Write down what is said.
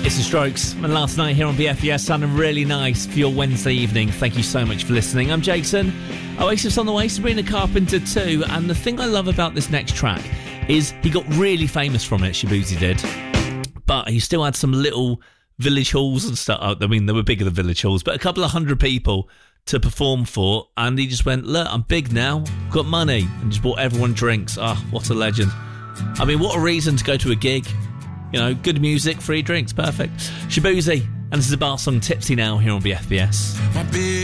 It's the Strokes, and last night here on BFBS sounded really nice for your Wednesday evening. Thank you so much for listening. I'm Jason. Oasis on the way, Sabrina Carpenter too. And the thing I love about this next track is he got really famous from it, Shaboozey did. But he still had some little village halls and stuff. I mean, they were bigger than village halls, but a couple of hundred people to perform for. And he just went, look, I'm big now, got money, and just bought everyone drinks. Ah, what a legend. I mean, what a reason to go to a gig. You know, good music, free drinks, perfect. Shaboozey, and this is a bar song, Tipsy Now, here on BFBS.